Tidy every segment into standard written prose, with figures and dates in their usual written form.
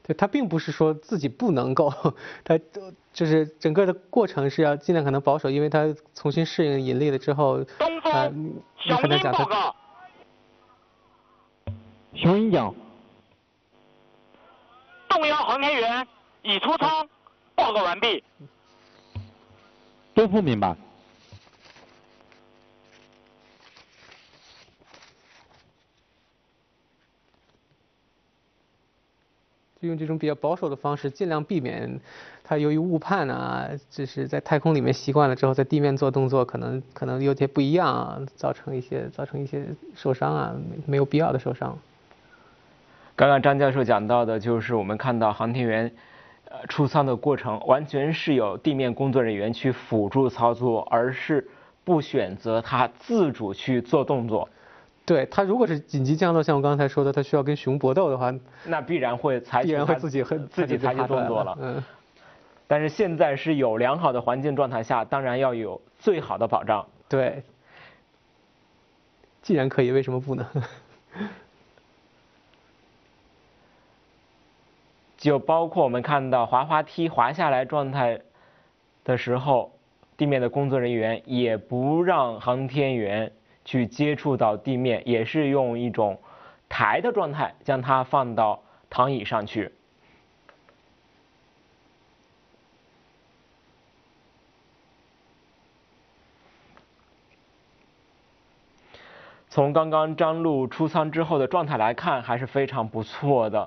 对，他并不是说自己不能够，他就是整个的过程是要尽量可能保守，因为他重新适应引力了之后，你很难讲他。 雄鹰奖。 动摇航天员已出舱，报告完毕。 都不明白。 就用这种比较保守的方式，尽量避免他由于误判啊，就是在太空里面习惯了之后，在地面做动作可能有些不一样啊，造成一些受伤啊，没有必要的受伤。 刚刚张教授讲到的就是我们看到航天员出舱的过程，完全是有地面工作人员去辅助操作，而是不选择他自主去做动作。 对，他如果是紧急降落，像我刚才说的，他需要跟熊搏斗的话， 那必然会自己采取动作了。但是现在是有良好的环境状态下，当然要有最好的保障。 对，既然可以，为什么不呢？ 就包括我们看到滑滑梯滑下来状态的时候，地面的工作人员也不让航天员去接触到地面，也是用一种抬的状态将它放到躺椅上去。从刚刚张陆出舱之后的状态来看，还是非常不错的。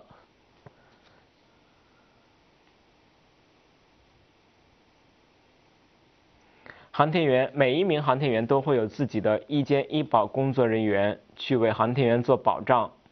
每一名航天员都会有自己的医监医保工作人员去为航天员做保障。